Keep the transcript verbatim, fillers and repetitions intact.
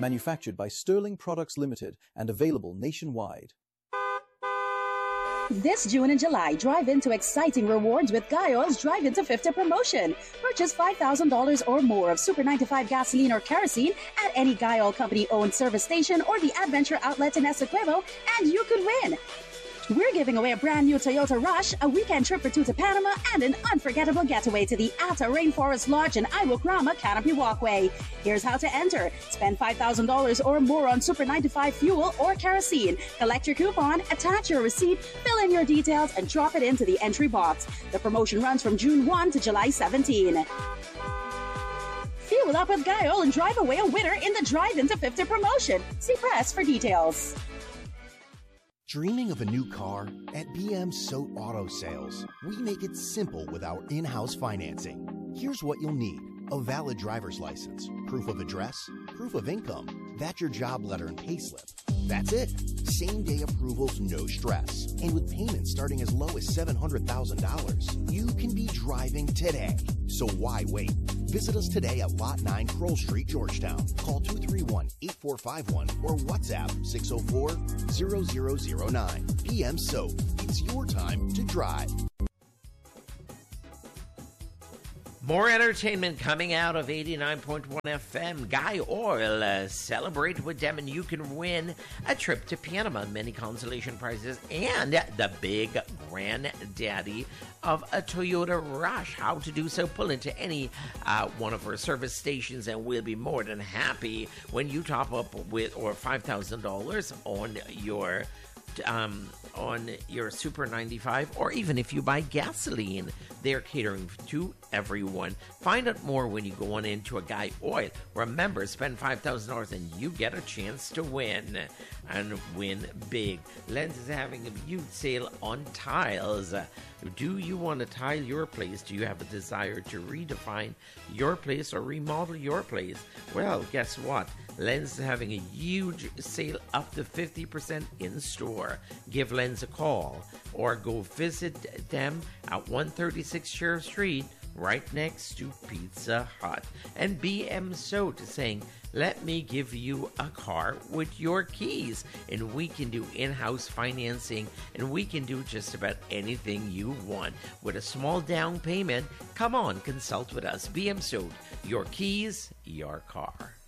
Manufactured by Sterling Products Limited and available nationwide. This June and July, drive into exciting rewards with Guy Oil's Drive Into fifty promotion. Purchase five thousand dollars or more of Super ninety-five gasoline or kerosene at any Guy Oil Company-owned service station or the Adventure Outlet in Essequibo, and you could win. We're giving away a brand new Toyota Rush, a weekend trip or two to Panama, and an unforgettable getaway to the Atta Rainforest Lodge and Iwokrama Canopy Walkway. Here's how to enter. Spend five thousand dollars or more on Super ninety-five fuel or kerosene. Collect your coupon, attach your receipt, fill in your details, and drop it into the entry box. The promotion runs from June first to July seventeenth. Fuel up with Guy Oil and drive away a winner in the Drive Into fifty promotion. See press for details. Dreaming of a new car? At B M Sote Auto Sales, we make it simple with our in-house financing. Here's what you'll need: a valid driver's license, proof of address, proof of income, that's your job letter and payslip. That's it. Same-day approvals, no stress. And with payments starting as low as seven hundred thousand dollars, you can be driving today. So why wait? Visit us today at Lot nine, Kroll Street, Georgetown. Call two three one, eight four five one or WhatsApp six oh four, zero zero zero nine. P M Soap. It's your time to drive. More entertainment coming out of eighty-nine point one F M. Guy Oil, uh, celebrate with them and you can win a trip to Panama, many consolation prizes, and the big granddaddy of a Toyota Rush. How to do so? Pull into any uh, one of our service stations and we'll be more than happy when you top up with or five thousand dollars on your Um, on your Super ninety-five, or even if you buy gasoline. They're catering to everyone. Find out more when you go on into a Guy Oil. Remember, spend five thousand dollars and you get a chance to win, and win big. Lenz is having a huge sale on tiles. Do you want to tile your place? Do you have a desire to redefine your place or remodel your place? Well, guess what? Lenz is having a huge sale up to fifty percent in store. Give Lenz a call or go visit them at one thirty-six Sheriff Street, right next to Pizza Hut. And B M Sote is saying, let me give you a car with your keys. And we can do in-house financing, and we can do just about anything you want. With a small down payment, come on, consult with us. B M Sote, your keys, your car.